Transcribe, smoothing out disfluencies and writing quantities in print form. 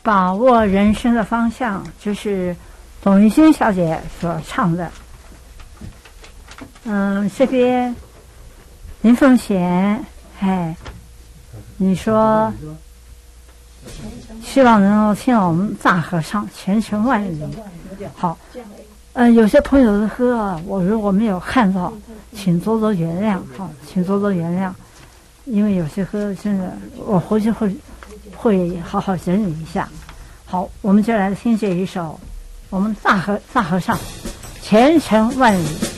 把握人生的方向，就是董玉欣小姐所唱的。这边林凤贤，你说希望能够听我们大合唱前程万里。好，有些朋友的歌我如果没有看到，请多多原谅，请多多原谅，因为有些歌真的我回去会好好整理一下。好，我们就来听这一首我们大合唱前程万里。